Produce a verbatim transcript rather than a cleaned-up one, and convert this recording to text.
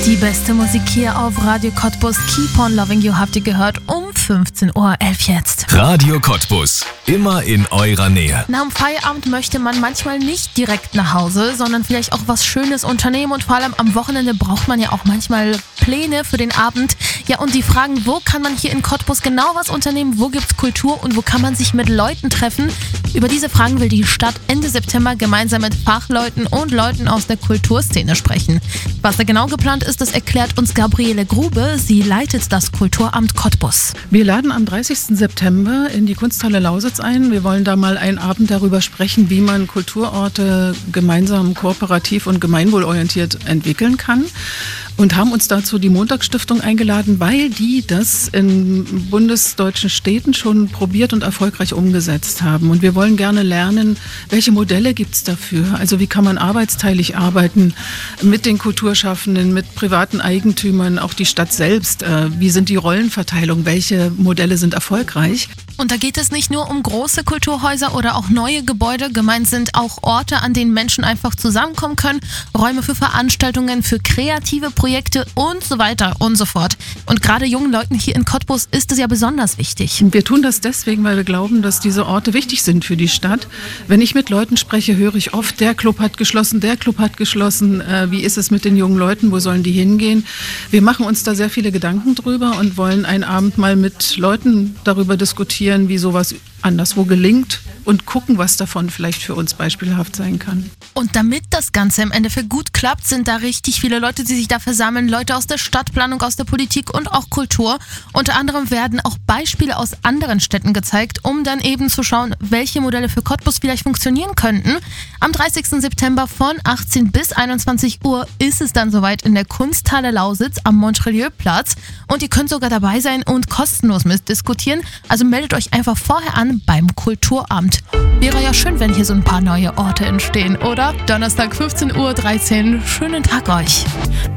Die beste Musik hier auf Radio Cottbus. Keep on Loving You habt ihr gehört um fünfzehn Uhr elf jetzt. Radio Cottbus, immer in eurer Nähe. Nach dem Feierabend möchte man manchmal nicht direkt nach Hause, sondern vielleicht auch was Schönes unternehmen und vor allem am Wochenende braucht man ja auch manchmal Pläne für den Abend. Ja, und die Fragen, wo kann man hier in Cottbus genau was unternehmen, wo gibt's Kultur und wo kann man sich mit Leuten treffen? Über diese Fragen will die Stadt Ende September gemeinsam mit Fachleuten und Leuten aus der Kulturszene sprechen. Was da genau geplant ist, das erklärt uns Gabriele Grube. Sie leitet das Kulturamt Cottbus. Wir laden am dreißigsten September in die Kunsthalle Lausitz ein. Wir wollen da mal einen Abend darüber sprechen, wie man Kulturorte gemeinsam, kooperativ und gemeinwohlorientiert entwickeln kann. Und haben uns dazu die Montagsstiftung eingeladen, weil die das in bundesdeutschen Städten schon probiert und erfolgreich umgesetzt haben. Und wir wollen gerne lernen, welche Modelle gibt es dafür? Also wie kann man arbeitsteilig arbeiten mit den Kulturschaffenden, mit privaten Eigentümern, auch die Stadt selbst. Wie sind die Rollenverteilung? Welche Modelle sind erfolgreich? Und da geht es nicht nur um große Kulturhäuser oder auch neue Gebäude. Gemeint sind auch Orte, an denen Menschen einfach zusammenkommen können. Räume für Veranstaltungen, für kreative Projekte und so weiter und so fort. Und gerade jungen Leuten hier in Cottbus ist es ja besonders wichtig. Wir tun das deswegen, weil wir glauben, dass diese Orte wichtig sind für die Stadt. Wenn ich mit Leuten spreche, höre ich oft, der Club hat geschlossen, der Club hat geschlossen. Äh, wie ist es mit den jungen Leuten? Wo sollen die hingehen? Wir machen uns da sehr viele Gedanken drüber und wollen einen Abend mal mit Leuten darüber diskutieren, wie sowas anderswo gelingt und gucken, was davon vielleicht für uns beispielhaft sein kann. Und damit das Ganze im Endeffekt gut klappt, sind da richtig viele Leute, die sich da versammeln. Leute aus der Stadtplanung, aus der Politik und auch Kultur. Unter anderem werden auch Beispiele aus anderen Städten gezeigt, um dann eben zu schauen, welche Modelle für Cottbus vielleicht funktionieren könnten. Am dreißigsten September von achtzehn bis einundzwanzig Uhr ist es dann soweit in der Kunsthalle Lausitz am Montrelieu-Platz. Und ihr könnt sogar dabei sein und kostenlos mitdiskutieren. Also meldet euch einfach vorher an beim Kulturamt. Wäre ja schön, wenn hier so ein paar neue Orte entstehen, oder? Donnerstag fünfzehn Uhr dreizehn. Schönen Tag euch.